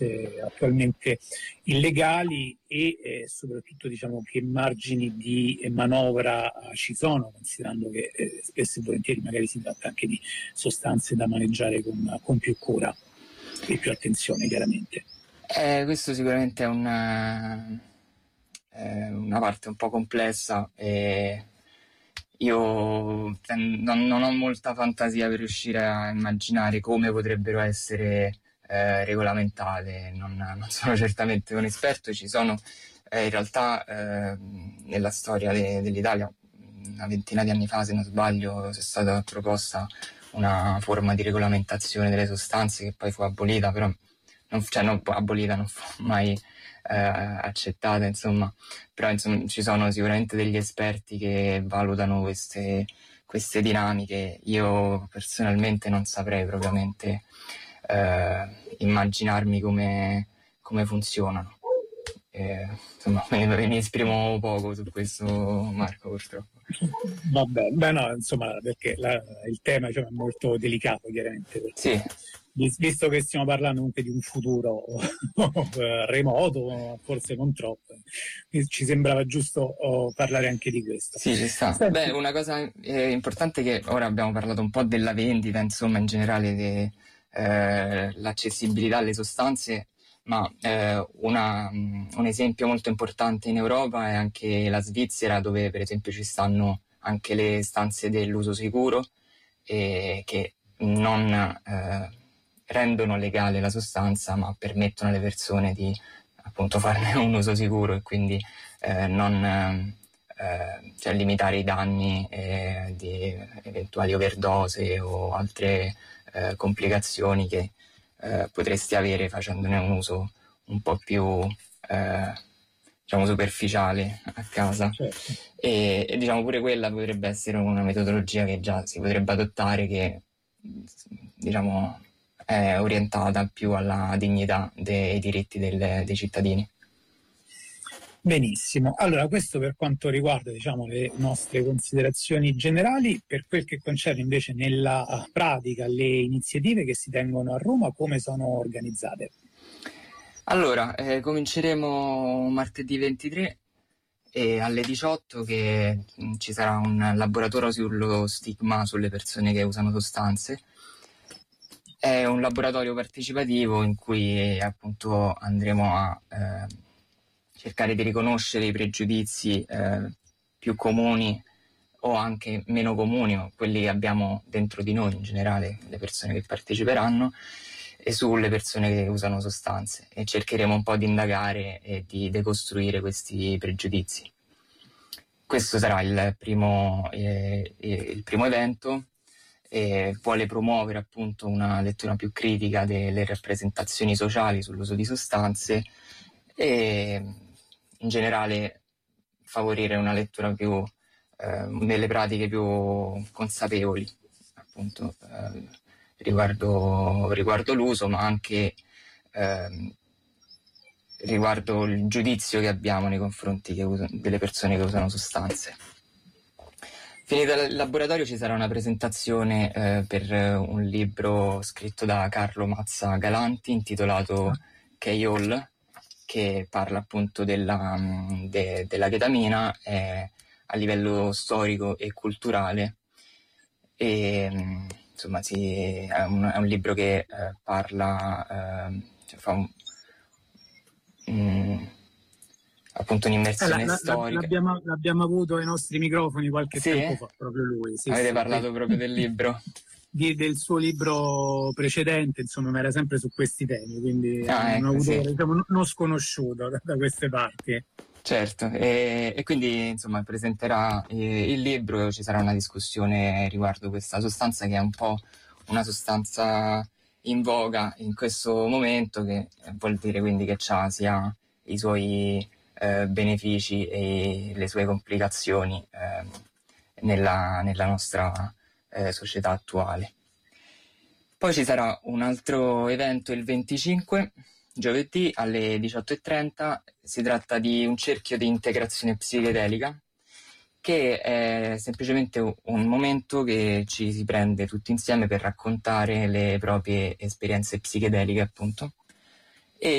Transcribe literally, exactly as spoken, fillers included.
attualmente illegali e eh, soprattutto diciamo che margini di manovra eh, ci sono, considerando che eh, spesso e volentieri magari si tratta anche di sostanze da maneggiare con, con più cura e più attenzione, chiaramente. Eh, questo sicuramente è una, è una parte un po' complessa e io non, non ho molta fantasia per riuscire a immaginare come potrebbero essere eh, regolamentate. Non, non sono certamente un esperto. Ci sono eh, in realtà eh, nella storia de, dell'Italia, una ventina di anni fa, se non sbaglio, è stata proposta una forma di regolamentazione delle sostanze che poi fu abolita, però non, cioè non abolita, non fu mai eh, accettata, insomma. Però insomma, ci sono sicuramente degli esperti che valutano queste, queste dinamiche. Io personalmente non saprei propriamente eh, immaginarmi come, come funzionano. Eh, insomma, mi, mi esprimo poco su questo, Marco, purtroppo. Vabbè, beh no, insomma, perché la, il tema diciamo, è molto delicato, chiaramente. Sì. Visto che stiamo parlando comunque di un futuro remoto, forse non troppo, ci sembrava giusto oh, parlare anche di questo. Sì, ci sta. Senti. Beh, una cosa eh, importante è che ora abbiamo parlato un po' della vendita, insomma, in generale dell'accessibilità eh, alle sostanze, ma eh, una, un esempio molto importante in Europa è anche la Svizzera, dove per esempio ci stanno anche le stanze dell'uso sicuro e che non eh, rendono legale la sostanza, ma permettono alle persone di appunto farne un uso sicuro e quindi eh, non eh, cioè limitare i danni eh, di eventuali overdose o altre eh, complicazioni che eh, potresti avere facendone un uso un po' più eh, diciamo superficiale a casa. Certo. E, e diciamo pure quella potrebbe essere una metodologia che già si potrebbe adottare, che diciamo è orientata più alla dignità dei diritti del, dei cittadini. Benissimo, allora questo per quanto riguarda diciamo, le nostre considerazioni generali. Per quel che concerne invece nella pratica le iniziative che si tengono a Roma, come sono organizzate? Allora, eh, cominceremo martedì ventitré e alle diciotto che mh, ci sarà un laboratorio sullo stigma sulle persone che usano sostanze. È un laboratorio partecipativo in cui appunto andremo a eh, cercare di riconoscere i pregiudizi eh, più comuni o anche meno comuni, o quelli che abbiamo dentro di noi in generale, le persone che parteciperanno, e sulle persone che usano sostanze, e cercheremo un po' di indagare e di decostruire questi pregiudizi. Questo sarà il primo, eh, il primo evento. E vuole promuovere appunto una lettura più critica delle rappresentazioni sociali sull'uso di sostanze e in generale favorire una lettura più eh, delle pratiche più consapevoli appunto eh, riguardo, riguardo l'uso, ma anche eh, riguardo il giudizio che abbiamo nei confronti che us- delle persone che usano sostanze. Finito il laboratorio ci sarà una presentazione eh, per un libro scritto da Carlo Mazza Galanti intitolato K-All, che parla appunto della, de, della ketamina eh, a livello storico e culturale. E, insomma, sì, è, un, è un libro che eh, parla, eh, cioè fa un... Mm, appunto un'immersione eh, la, storica. L'abbiamo, l'abbiamo avuto ai nostri microfoni qualche sì? tempo fa, proprio lui. Sì, Avete sì, parlato sì. proprio del libro? Di, del suo libro precedente, insomma, ma era sempre su questi temi, quindi ah, è un ecco, autore sì. diciamo, non sconosciuto da, da queste parti. Certo, e, e quindi insomma presenterà eh, il libro e ci sarà una discussione riguardo questa sostanza, che è un po' una sostanza in voga in questo momento, che vuol dire quindi che ha sia i suoi eh, benefici e le sue complicazioni eh, nella, nella nostra eh, società attuale. Poi ci sarà un altro evento il venticinque, giovedì alle diciotto e trenta. Si tratta di un cerchio di integrazione psichedelica, che è semplicemente un momento che ci si prende tutti insieme per raccontare le proprie esperienze psichedeliche, appunto,